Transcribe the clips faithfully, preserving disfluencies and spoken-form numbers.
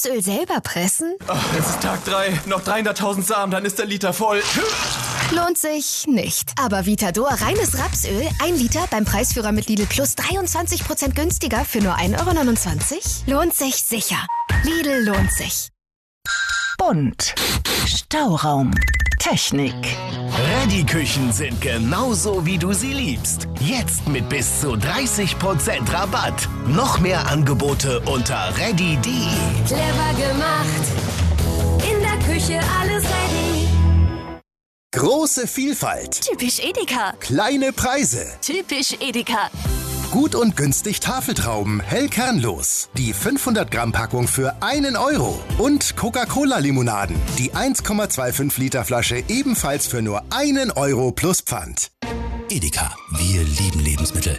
Rapsöl selber pressen? Oh, es ist Tag drei, noch dreihunderttausend Samen, dann ist der Liter voll. Lohnt sich nicht. Aber Vitador reines Rapsöl, ein Liter beim Preisführer mit Lidl Plus dreiundzwanzig Prozent günstiger für nur ein Euro neunundzwanzig? Lohnt sich sicher. Lidl lohnt sich. Bunt. Stauraum. Technik. Reddy-Küchen sind genauso, wie du sie liebst. Jetzt mit bis zu dreißig Prozent Rabatt. Noch mehr Angebote unter reddy punkt de. Clever gemacht. In der Küche alles ready. Große Vielfalt. Typisch Edeka. Kleine Preise. Typisch Edeka. Gut und günstig Tafeltrauben, hell kernlos. Die fünfhundert Gramm Packung für einen Euro. Und Coca-Cola-Limonaden. Die eins Komma fünfundzwanzig Liter Flasche ebenfalls für nur einen Euro plus Pfand. Edeka, wir lieben Lebensmittel.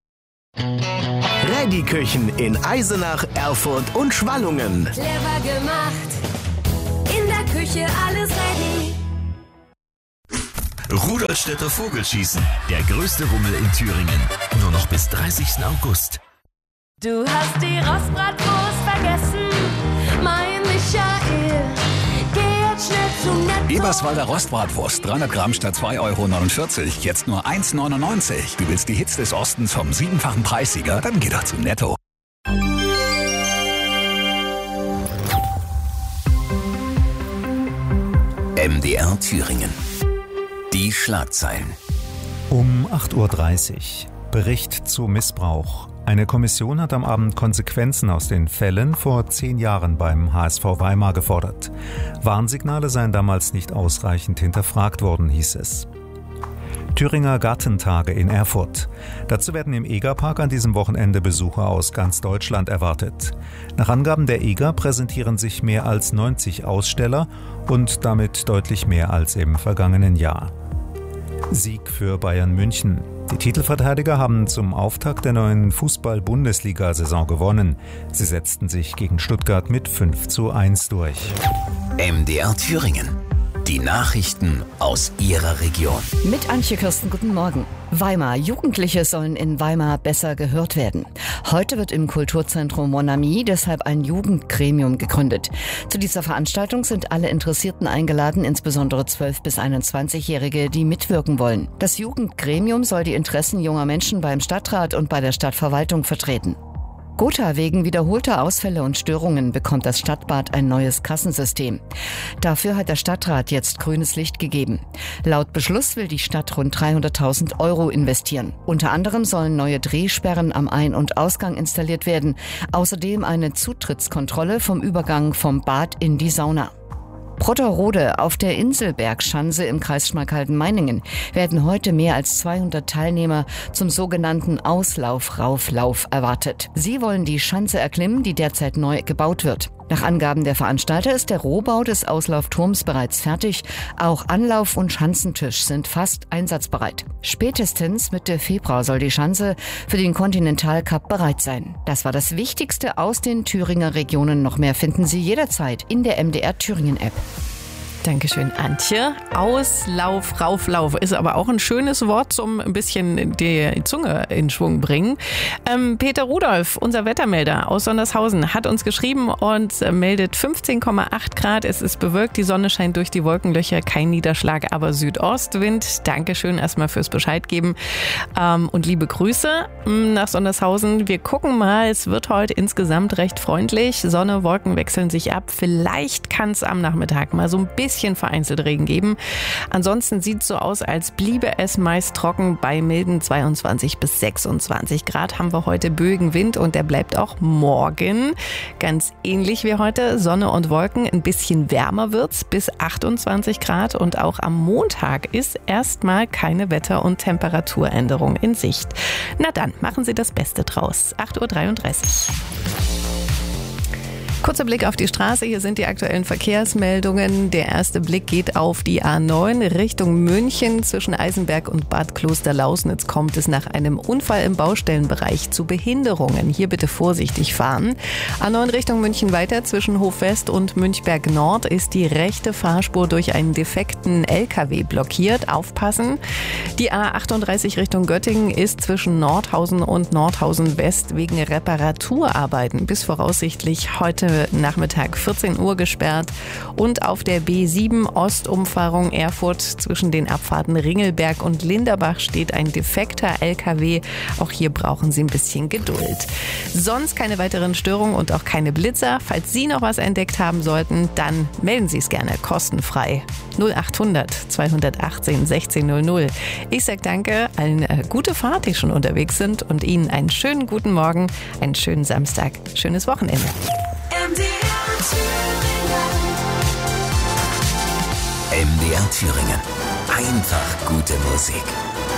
Reddy-Küchen in Eisenach, Erfurt und Schwallungen. Clever gemacht. In der Küche alles ready. Rudolstädter Vogelschießen, der größte Rummel in Thüringen. Nur noch bis dreißigsten August. Du hast die Rostbratwurst vergessen, mein Michael. Geh jetzt schnell zum Netto. Eberswalder Rostbratwurst, dreihundert Gramm statt zwei Euro neunundvierzig. Jetzt nur eins neunundneunzig. Du willst die Hits des Ostens vom siebenfachen Preissieger? Dann geh doch zum Netto. M D R Thüringen. Die Schlagzeilen. Um acht Uhr dreißig. Bericht zu Missbrauch. Eine Kommission hat am Abend Konsequenzen aus den Fällen vor zehn Jahren beim H S V Weimar gefordert. Warnsignale seien damals nicht ausreichend hinterfragt worden, hieß es. Thüringer Gartentage in Erfurt. Dazu werden im Egerpark an diesem Wochenende Besucher aus ganz Deutschland erwartet. Nach Angaben der Eger präsentieren sich mehr als neunzig Aussteller und damit deutlich mehr als im vergangenen Jahr. Sieg für Bayern München. Die Titelverteidiger haben zum Auftakt der neuen Fußball-Bundesliga-Saison gewonnen. Sie setzten sich gegen Stuttgart mit fünf zu eins durch. M D R Thüringen. Die Nachrichten aus Ihrer Region. Mit Antje Kirsten, guten Morgen. Weimar. Jugendliche sollen in Weimar besser gehört werden. Heute wird im Kulturzentrum Mon Ami deshalb ein Jugendgremium gegründet. Zu dieser Veranstaltung sind alle Interessierten eingeladen, insbesondere zwölf- bis einundzwanzigjährige, die mitwirken wollen. Das Jugendgremium soll die Interessen junger Menschen beim Stadtrat und bei der Stadtverwaltung vertreten. Gotha, wegen wiederholter Ausfälle und Störungen bekommt das Stadtbad ein neues Kassensystem. Dafür hat der Stadtrat jetzt grünes Licht gegeben. Laut Beschluss will die Stadt rund dreihunderttausend Euro investieren. Unter anderem sollen neue Drehsperren am Ein- und Ausgang installiert werden. Außerdem eine Zutrittskontrolle vom Übergang vom Bad in die Sauna. Brotterode. Auf der Inselbergschanze im Kreis Schmalkalden-Meiningen werden heute mehr als zweihundert Teilnehmer zum sogenannten Auslauf-Rauflauf erwartet. Sie wollen die Schanze erklimmen, die derzeit neu gebaut wird. Nach Angaben der Veranstalter ist der Rohbau des Auslaufturms bereits fertig. Auch Anlauf- und Schanzentisch sind fast einsatzbereit. Spätestens Mitte Februar soll die Schanze für den Continental Cup bereit sein. Das war das Wichtigste aus den Thüringer Regionen. Noch mehr finden Sie jederzeit in der M D R Thüringen App. Dankeschön, Antje. Auslauf, Rauflauf ist aber auch ein schönes Wort zum ein bisschen die Zunge in Schwung bringen. Ähm, Peter Rudolph, unser Wettermelder aus Sondershausen, hat uns geschrieben und meldet fünfzehn Komma acht Grad. Es ist bewölkt, die Sonne scheint durch die Wolkenlöcher, kein Niederschlag, aber Südostwind. Dankeschön erstmal fürs Bescheid geben ähm, und liebe Grüße nach Sondershausen. Wir gucken mal, es wird heute insgesamt recht freundlich. Sonne, Wolken wechseln sich ab. Vielleicht kann es am Nachmittag mal so ein bisschen vereinzelt Regen geben. Ansonsten sieht es so aus, als bliebe es meist trocken. Bei milden zweiundzwanzig bis sechsundzwanzig Grad haben wir heute böigen Wind und der bleibt auch morgen ganz ähnlich wie heute. Sonne und Wolken, ein bisschen wärmer wird's bis achtundzwanzig Grad und auch am Montag ist erstmal keine Wetter- und Temperaturänderung in Sicht. Na dann, machen Sie das Beste draus. acht Uhr dreiunddreißig. Kurzer Blick auf die Straße, hier sind die aktuellen Verkehrsmeldungen. Der erste Blick geht auf die A neun Richtung München. Zwischen Eisenberg und Bad Klosterlausnitz kommt es nach einem Unfall im Baustellenbereich zu Behinderungen. Hier bitte vorsichtig fahren. A neun Richtung München weiter, zwischen Hofwest und Münchberg Nord ist die rechte Fahrspur durch einen defekten L K W blockiert. Aufpassen. Die A achtunddreißig Richtung Göttingen ist zwischen Nordhausen und Nordhausen West wegen Reparaturarbeiten bis voraussichtlich heute heute Nachmittag vierzehn Uhr gesperrt. Und auf der B sieben Ostumfahrung Erfurt zwischen den Abfahrten Ringelberg und Linderbach steht ein defekter L K W. Auch hier brauchen Sie ein bisschen Geduld. Sonst keine weiteren Störungen und auch keine Blitzer. Falls Sie noch was entdeckt haben sollten, dann melden Sie es gerne kostenfrei. null acht hundert zweihundertachtzehn sechzehn null null. Ich sage danke, allen äh, gute Fahrt, die schon unterwegs sind und Ihnen einen schönen guten Morgen, einen schönen Samstag, schönes Wochenende. M D R Thüringen. Einfach gute Musik.